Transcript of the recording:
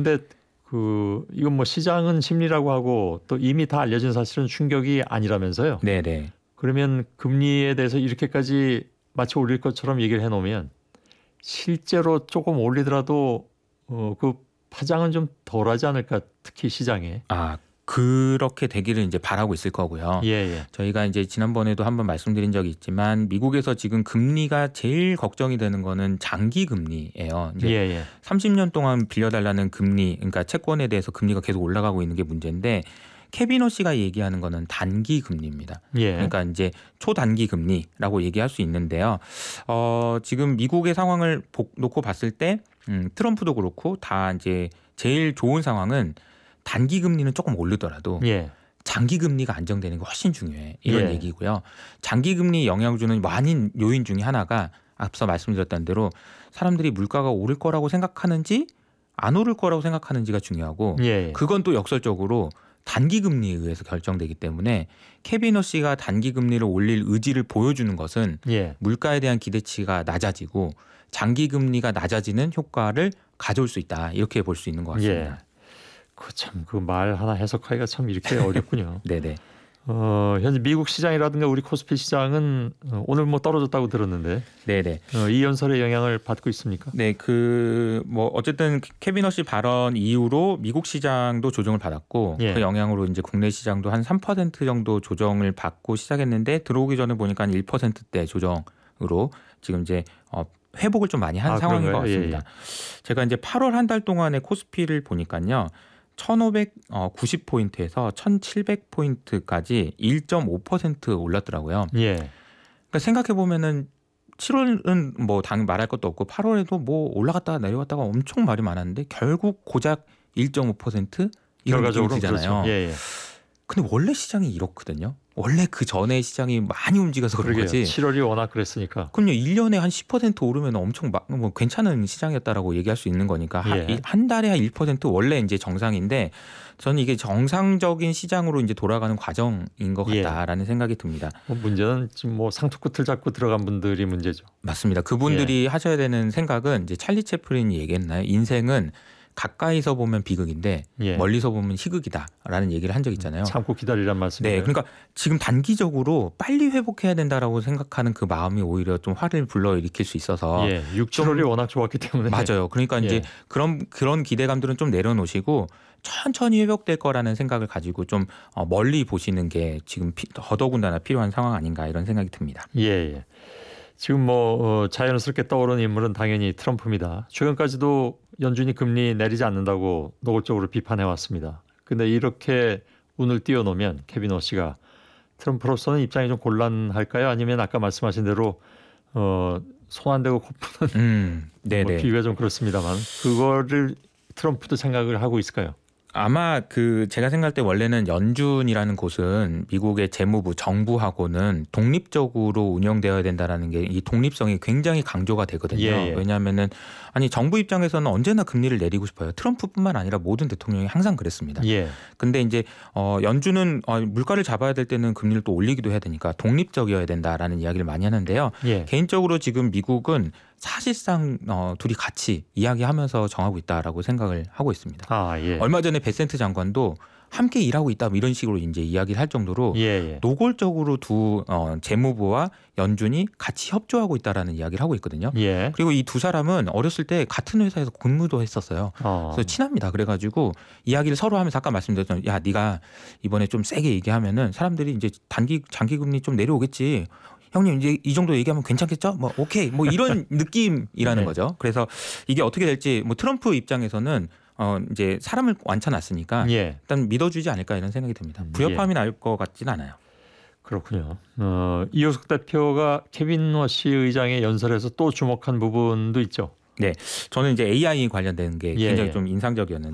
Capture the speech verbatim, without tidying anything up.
그런데 그 이건 뭐 시장은 심리라고 하고 또 이미 다 알려진 사실은 충격이 아니라면서요. 네네. 그러면 금리에 대해서 이렇게까지 마치 올릴 것처럼 얘기를 해놓으면 실제로 조금 올리더라도 어, 그 파장은 좀 덜하지 않을까, 특히 시장에. 아 그렇게 되기를 이제 바라고 있을 거고요. 예, 예. 저희가 이제 지난번에도 한번 말씀드린 적이 있지만 미국에서 지금 금리가 제일 걱정이 되는 거는 장기 금리예요. 이제 예, 예. 삼십 년 동안 빌려달라는 금리, 그러니까 채권에 대해서 금리가 계속 올라가고 있는 게 문제인데 케빈 허씨가 얘기하는 거는 단기 금리입니다. 예. 그러니까 이제 초단기 금리라고 얘기할 수 있는데요. 어, 지금 미국의 상황을 보, 놓고 봤을 때 음, 트럼프도 그렇고 다 이제 제일 좋은 상황은 단기 금리는 조금 오르더라도 예. 장기 금리가 안정되는 게 훨씬 중요해. 이런 예. 얘기고요. 장기 금리 영향을 주는 많은 요인 중에 하나가 앞서 말씀드렸던 대로 사람들이 물가가 오를 거라고 생각하는지 안 오를 거라고 생각하는지가 중요하고 예. 그건 또 역설적으로 단기 금리에 의해서 결정되기 때문에 케빈 허씨가 단기 금리를 올릴 의지를 보여주는 것은 예. 물가에 대한 기대치가 낮아지고 장기 금리가 낮아지는 효과를 가져올 수 있다. 이렇게 볼 수 있는 것 같습니다. 예. 그 참 그 말 하나 해석하기가 참 이렇게 어렵군요. 네네. 어, 현재 미국 시장이라든가 우리 코스피 시장은 어, 오늘 뭐 떨어졌다고 들었는데 네네. 어, 이 연설의 영향을 받고 있습니까? 네, 그 뭐 어쨌든 케빈 허씨 발언 이후로 미국 시장도 조정을 받았고 예. 그 영향으로 이제 국내 시장도 한 삼 퍼센트 정도 조정을 받고 시작했는데 들어오기 전에 보니까 한 일 퍼센트대 조정으로 지금 이제 어, 회복을 좀 많이 한 아, 상황인 그런가요? 것 같습니다. 예, 예. 제가 이제 팔월 한 달 동안의 코스피를 보니까요. 천오백구십 포인트에서 천칠백 포인트까지 일 점 오 퍼센트 올랐더라고요. 예. 그러니까 생각해 보면은 칠월은 뭐 당 말할 것도 없고 팔월에도 뭐 올라갔다가 내려갔다가 엄청 말이 많았는데 결국 고작 일 점 오 퍼센트 이런 느낌이 결과적으로 들잖아요. 그렇죠. 예, 예. 근데 원래 시장이 이렇거든요. 원래 그 전에 시장이 많이 움직여서 그런 그러게요. 거지. 칠월이 워낙 그랬으니까. 그럼요. 일 년에 한 십 퍼센트 오르면 엄청 막, 뭐 괜찮은 시장이었다라고 얘기할 수 있는 거니까 한, 예. 한 달에 한 일 퍼센트 원래 이제 정상인데 저는 이게 정상적인 시장으로 이제 돌아가는 과정인 것 예. 같다라는 생각이 듭니다. 뭐 문제는 지금 뭐 상투 끝을 잡고 들어간 분들이 문제죠. 맞습니다. 그분들이 하셔야 되는 생각은 이제 찰리 채플린이 얘기했나요? 인생은 가까이서 보면 비극인데 예. 멀리서 보면 희극이다라는 얘기를 한 적 있잖아요. 참고 기다리란 말씀이에요. 네, 그러니까 지금 단기적으로 빨리 회복해야 된다라고 생각하는 그 마음이 오히려 좀 화를 불러일으킬 수 있어서 예. 육, 칠월이 워낙 좋았기 때문에. 맞아요. 그러니까 이제 예. 그런 그런 기대감들은 좀 내려놓으시고 천천히 회복될 거라는 생각을 가지고 좀 멀리 보시는 게 지금 피, 더더군다나 필요한 상황 아닌가 이런 생각이 듭니다. 예, 예. 지금 뭐 어, 자연스럽게 떠오르는 인물은 당연히 트럼프입니다. 최근까지도 연준이 금리 내리지 않는다고 노골적으로 비판해 왔습니다. 근데 이렇게 운을 띄워놓으면 케빈 허씨가 트럼프로서는 입장이 좀 곤란할까요? 아니면 아까 말씀하신 대로 어, 손 안 대고 코 푸는 음, 네네. 뭐 비유가 좀 그렇습니다만 그거를 트럼프도 생각을 하고 있을까요? 아마 그 제가 생각할 때 원래는 연준이라는 곳은 미국의 재무부 정부하고는 독립적으로 운영되어야 된다라는 게 이 독립성이 굉장히 강조가 되거든요. 예, 예. 왜냐하면은 아니 정부 입장에서는 언제나 금리를 내리고 싶어요. 트럼프뿐만 아니라 모든 대통령이 항상 그랬습니다. 예. 근데 이제 어 연준은 어 물가를 잡아야 될 때는 금리를 또 올리기도 해야 되니까 독립적이어야 된다라는 이야기를 많이 하는데요. 예. 개인적으로 지금 미국은 사실상 어 둘이 같이 이야기하면서 정하고 있다라고 생각을 하고 있습니다. 아, 예. 얼마 전에 베센트 장관도 함께 일하고 있다 뭐 이런 식으로 이제 이야기를 할 정도로 예, 예. 노골적으로 두 어, 재무부와 연준이 같이 협조하고 있다라는 이야기를 하고 있거든요. 예. 그리고 이 두 사람은 어렸을 때 같은 회사에서 근무도 했었어요. 어. 그래서 친합니다. 그래가지고 이야기를 서로 하면서 아까 말씀드렸던 야 네가 이번에 좀 세게 얘기하면은 사람들이 이제 단기 장기 금리 좀 내려오겠지. 형님 이제 이 정도 얘기하면 괜찮겠죠? 뭐 오케이 뭐 이런 느낌이라는 네. 거죠. 그래서 이게 어떻게 될지 뭐 트럼프 입장에서는 어 이제 사람을 완쳐놨으니까 예. 일단 믿어주지 않을까 이런 생각이 듭니다. 음, 불협화음이 날 것 같지는 않아요. 그렇군요. 어, 이효석 대표가 케빈 허씨 의장의 연설에서 또 주목한 부분도 있죠. 네, 저는 이제 에이아이 관련된 게 예, 굉장히 예. 좀 인상적이었는데.